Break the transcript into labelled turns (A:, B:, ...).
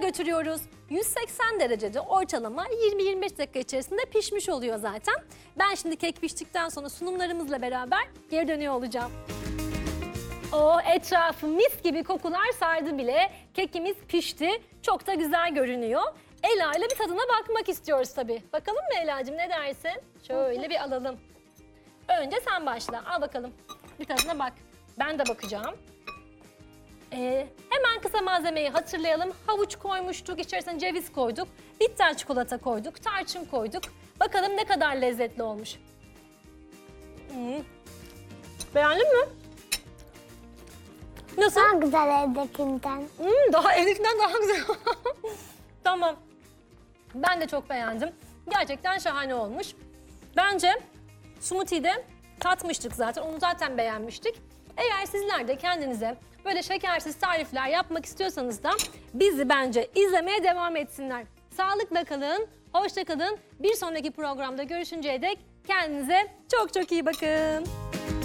A: götürüyoruz. 180 derecede ortalama 20-25 dakika içerisinde pişmiş oluyor zaten. Ben şimdi kek piştikten sonra sunumlarımızla beraber geri dönüyor olacağım. O etrafı mis gibi kokular sardı bile. Kekimiz pişti. Çok da güzel görünüyor. Ela ile bir tadına bakmak istiyoruz tabii. Bakalım mı Ela'cığım, ne dersin? Şöyle bir alalım. Önce sen başla. Al bakalım. Bir tadına bak. Ben de bakacağım. Hemen kısa malzemeyi hatırlayalım. Havuç koymuştuk, içerisine ceviz koyduk. Bitter çikolata koyduk, tarçın koyduk. Bakalım ne kadar lezzetli olmuş. Beğendin mi? Nasıl?
B: Daha güzel evdekinden.
A: Daha evdekinden daha güzel. Tamam. Ben de çok beğendim. Gerçekten şahane olmuş. Bence smoothie'yi de tatmıştık zaten. Onu zaten beğenmiştik. Eğer sizler de kendinize böyle şekersiz tarifler yapmak istiyorsanız da bizi bence izlemeye devam etsinler. Sağlıkla kalın, hoşça kalın. Bir sonraki programda görüşünceye dek kendinize çok çok iyi bakın.